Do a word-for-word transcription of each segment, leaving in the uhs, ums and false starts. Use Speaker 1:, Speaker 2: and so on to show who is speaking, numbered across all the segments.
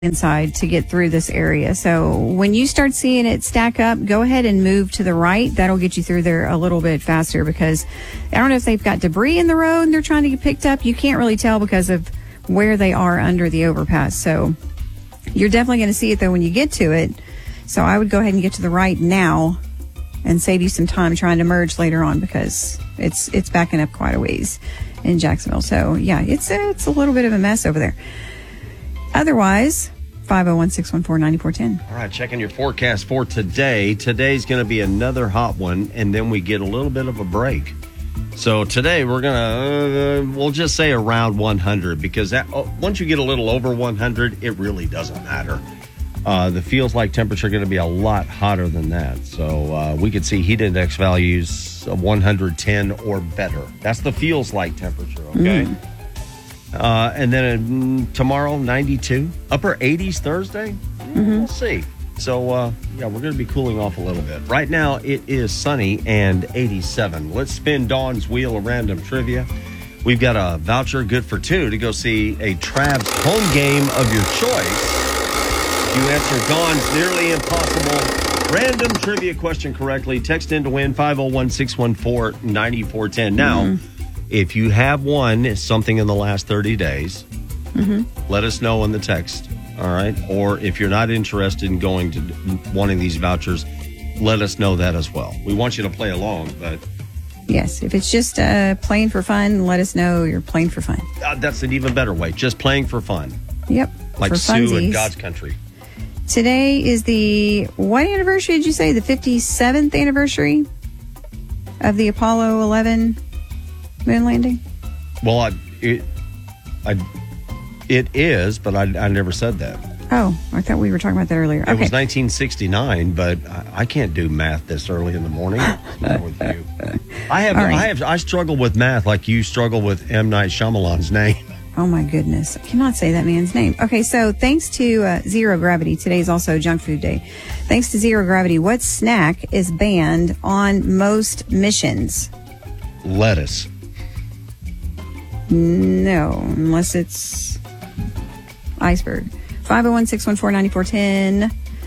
Speaker 1: inside to get through this area. So when you start seeing it stack up, go ahead and move to the right. That'll get you through there a little bit faster, because I don't know if they've got debris in the road and they're trying to get picked up. You can't really tell because of where they are under the overpass. So you're definitely going to see it though when you get to it. So I would go ahead and get to the right now and save you some time trying to merge later on, because it's it's backing up quite a ways in Jacksonville. So yeah, it's a, it's a little bit of a mess over there. Otherwise, five oh one, six one four, nine four one zero.
Speaker 2: All right, checking your forecast for today. Today's going to be another hot one, and then we get a little bit of a break. So today we're going to, uh, we'll just say around one hundred, because that, oh, once you get a little over one hundred, it really doesn't matter. Uh, the feels like temperature going to be a lot hotter than that. So uh, we could see heat index values of one hundred ten or better. That's the feels like temperature, okay? Mm. Uh, and then uh, tomorrow, ninety-two. Upper eighties Thursday? Mm-hmm. We'll see. So, uh, yeah, we're going to be cooling off a little bit. Right now, it is sunny and eighty-seven. Let's spin Dawn's Wheel of Random Trivia. We've got a voucher good for two to go see a Travs home game of your choice. If you answer Dawn's nearly impossible random trivia question correctly, text in to win five oh one, six one four, nine four one zero. Now, mm-hmm. if you have won something in the last thirty days, mm-hmm. let us know in the text, all right? Or if you're not interested in going to wanting these vouchers, let us know that as well. We want you to play along, but...
Speaker 1: Yes, if it's just uh, playing for fun, let us know you're playing for fun.
Speaker 2: Uh, that's an even better way, just playing for fun.
Speaker 1: Yep,
Speaker 2: like
Speaker 1: for
Speaker 2: Sue
Speaker 1: funsies.
Speaker 2: in God's country.
Speaker 1: Today is the, what anniversary did you say? The fifty-seventh anniversary of the Apollo eleven moon landing?
Speaker 2: Well, I, it, I, it is, but I, I never said that.
Speaker 1: Oh, I thought we were talking about that earlier.
Speaker 2: It
Speaker 1: okay.
Speaker 2: was nineteen sixty-nine, but I, I can't do math this early in the morning. What's wrong with you? I have, right. I have, I struggle with math like you struggle with M. Night Shyamalan's name.
Speaker 1: Oh my goodness, I cannot say that man's name. Okay, so thanks to uh, Zero Gravity, today is also Junk Food Day. Thanks to Zero Gravity, what snack is banned on most missions?
Speaker 2: Lettuce.
Speaker 1: No, unless it's iceberg. five oh one, six one four, nine four one zero.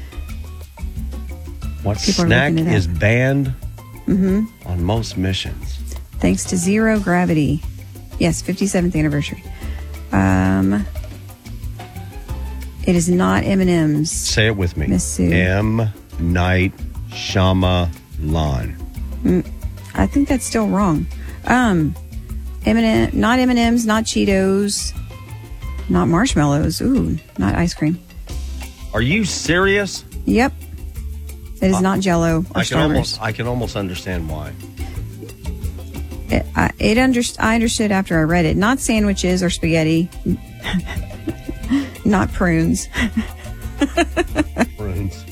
Speaker 2: What People snack is banned
Speaker 1: mm-hmm.
Speaker 2: on most missions?
Speaker 1: Thanks to Zero Gravity. Yes, fifty-seventh anniversary. Um, it is not M and M's.
Speaker 2: Say it with me.
Speaker 1: Miss Sue.
Speaker 2: M. Night Shyamalan.
Speaker 1: Mm, I think that's still wrong. Um, M and M, not M and M's, not Cheetos, not marshmallows. Ooh, not ice cream.
Speaker 2: Are you serious?
Speaker 1: Yep. It is uh, not Jell-O or
Speaker 2: I can
Speaker 1: Starburst.
Speaker 2: almost, I can almost understand why.
Speaker 1: It, I, it under, I understood after I read it. Not sandwiches or spaghetti. Not prunes.
Speaker 2: Prunes.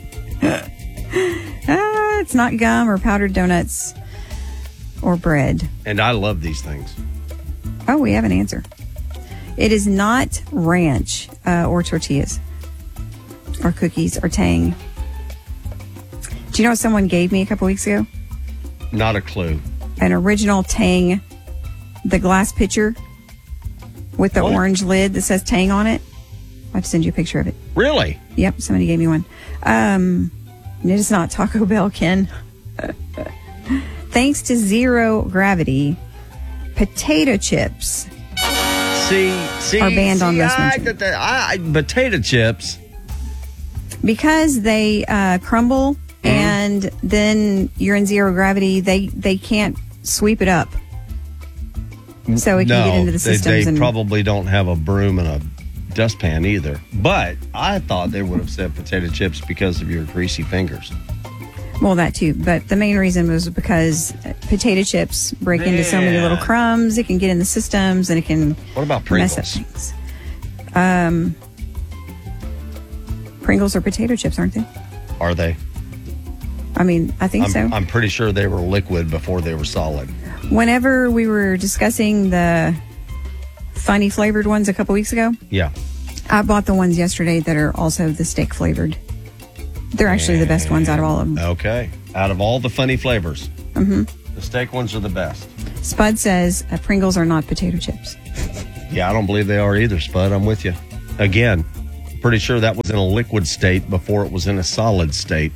Speaker 1: Ah, it's not gum or powdered donuts or bread.
Speaker 2: And I love these things.
Speaker 1: Oh, we have an answer. It is not ranch uh, or tortillas or cookies or Tang. Do you know what someone gave me a couple weeks ago?
Speaker 2: Not a clue.
Speaker 1: An original Tang, the glass pitcher with the what? orange lid that says Tang on it. I have to send you a picture of it.
Speaker 2: Really?
Speaker 1: Yep, somebody gave me one. Um, it is not Taco Bell, Ken. Thanks to Zero Gravity, potato chips
Speaker 2: see, see,
Speaker 1: are banned
Speaker 2: see,
Speaker 1: on most
Speaker 2: I,
Speaker 1: mentions.
Speaker 2: I, I, potato chips.
Speaker 1: Because they uh, crumble mm-hmm. and then you're in zero gravity, they, they can't sweep it up. So it can
Speaker 2: no,
Speaker 1: get into the
Speaker 2: they,
Speaker 1: systems.
Speaker 2: They
Speaker 1: and
Speaker 2: probably don't have a broom and a dustpan either. But I thought they would have said potato chips because of your greasy fingers.
Speaker 1: Well, that too. But the main reason was because potato chips break Man. into so many little crumbs. It can get in the systems and it can
Speaker 2: what about Pringles?
Speaker 1: mess up things. Um, Pringles are potato chips, aren't they?
Speaker 2: Are they?
Speaker 1: I mean, I think
Speaker 2: I'm,
Speaker 1: so.
Speaker 2: I'm pretty sure they were liquid before they were solid.
Speaker 1: Whenever we were discussing the funny flavored ones a couple weeks ago,
Speaker 2: yeah,
Speaker 1: I bought the ones yesterday that are also the steak flavored. They're actually and, the best ones out of all of them.
Speaker 2: Okay. Out of all the funny flavors,
Speaker 1: mm-hmm.
Speaker 2: the steak ones are the best.
Speaker 1: Spud says uh, Pringles are not potato chips.
Speaker 2: Yeah, I don't believe they are either, Spud. I'm with you. Again, Pretty sure that was in a liquid state before it was in a solid state.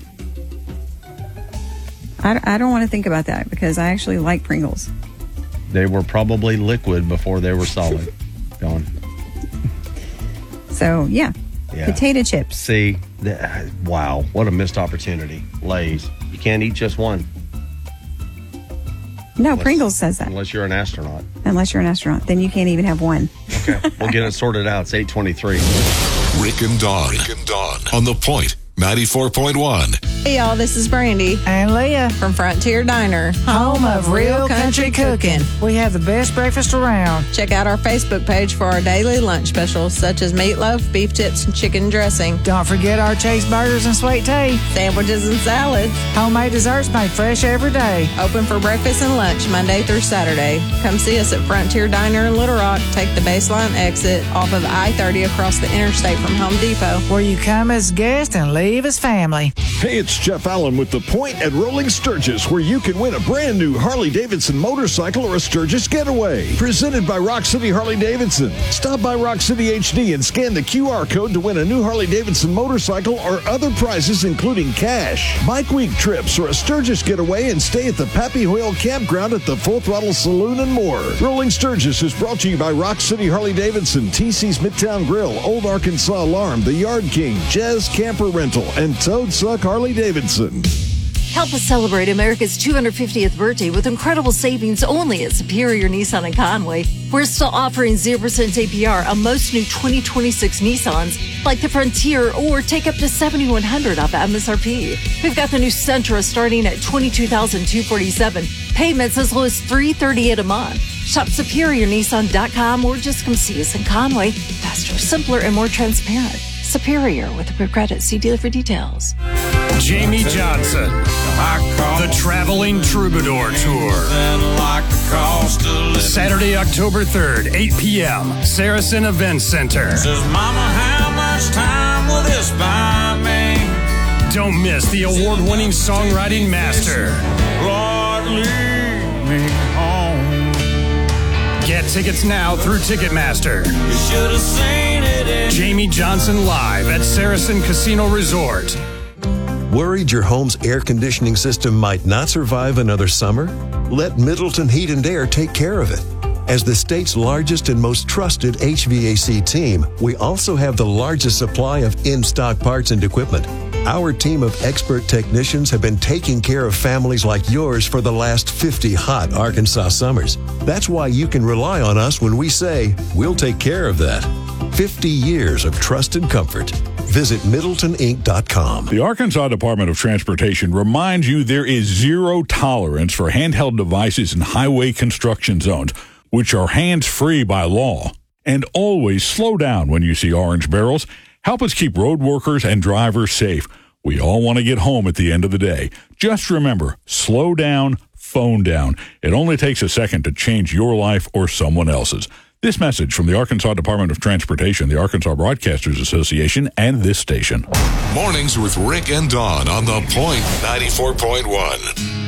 Speaker 1: I, I don't want to think about that because I actually like Pringles.
Speaker 2: They were probably liquid before they were solid. Gone.
Speaker 1: So, yeah.
Speaker 2: Yeah.
Speaker 1: Potato chips.
Speaker 2: See, th- wow, what a missed opportunity. Lay's. You can't eat just one.
Speaker 1: No,
Speaker 2: unless,
Speaker 1: Pringles says that.
Speaker 2: Unless you're an astronaut.
Speaker 1: Unless you're an astronaut. Then you can't even have one.
Speaker 2: Okay, we'll get it sorted out. It's eight twenty-three.
Speaker 3: Rick and Dawn. Rick and Dawn on The Point, ninety-four point one.
Speaker 4: Hey, y'all, this is Brandy
Speaker 5: and Leah
Speaker 4: from Frontier Diner,
Speaker 5: home of real country cooking. We have the best breakfast around.
Speaker 4: Check out our Facebook page for our daily lunch specials, such as meatloaf, beef tips, and chicken dressing.
Speaker 5: Don't forget our Chase burgers and sweet tea.
Speaker 4: Sandwiches and salads.
Speaker 5: Homemade desserts made fresh every day.
Speaker 4: Open for breakfast and lunch Monday through Saturday. Come see us at Frontier Diner in Little Rock. Take the Baseline exit off of I thirty across the interstate from Home Depot.
Speaker 5: Where you come as guest and leave as family.
Speaker 6: Hey, it's Jeff Allen with The Point at Rolling Sturgis, where you can win a brand new Harley-Davidson motorcycle or a Sturgis getaway. Presented by Rock City Harley-Davidson. Stop by Rock City H D and scan the Q R code to win a new Harley-Davidson motorcycle or other prizes, including cash, bike week trips, or a Sturgis getaway, and stay at the Pappy Hoyle Campground at the Full Throttle Saloon and more. Rolling Sturgis is brought to you by Rock City Harley-Davidson, T C's Midtown Grill, Old Arkansas Alarm, The Yard King, Jazz Camper Rental, and Toad Suck Harley-Davidson.
Speaker 7: Help us celebrate America's two hundred fiftieth birthday with incredible savings only at Superior Nissan in Conway. We're still offering zero percent A P R on most new twenty twenty-six Nissans, like the Frontier, or take up to seven thousand one hundred dollars off M S R P. We've got the new Sentra starting at twenty-two thousand two hundred forty-seven dollars. Payments as low as three hundred thirty-eight dollars a month. Shop Superior Nissan dot com or just come see us in Conway. Faster, simpler, and more transparent. Superior with a good credit. See dealer for details.
Speaker 8: Jamie Johnson, the Traveling Troubadour Tour. Saturday, October third, eight p.m., Saracen Event Center.
Speaker 9: Says, Mama, how much time will this buy me?
Speaker 8: Don't miss the award-winning songwriting master.
Speaker 9: Lord, lead me home.
Speaker 8: Get tickets now through Ticketmaster.
Speaker 9: You should have seen it in
Speaker 8: Jamie Johnson live at Saracen Casino Resort.
Speaker 10: Worried your home's air conditioning system might not survive another summer? Let Middleton Heat and Air take care of it. As the state's largest and most trusted H V A C team, we also have the largest supply of in-stock parts and equipment. Our team of expert technicians have been taking care of families like yours for the last fifty hot Arkansas summers. That's why you can rely on us when we say, we'll take care of that. fifty years of trust and comfort. Visit Middleton Inc dot com.
Speaker 11: The Arkansas Department of Transportation reminds you there is zero tolerance for handheld devices in highway construction zones, which are hands-free by law. And always slow down when you see orange barrels. Help us keep road workers and drivers safe. We all want to get home at the end of the day. Just remember, slow down, phone down. It only takes a second to change your life or someone else's. This message from the Arkansas Department of Transportation, the Arkansas Broadcasters Association, and this station.
Speaker 3: Mornings with Rick and Dawn on The Point, ninety-four point one.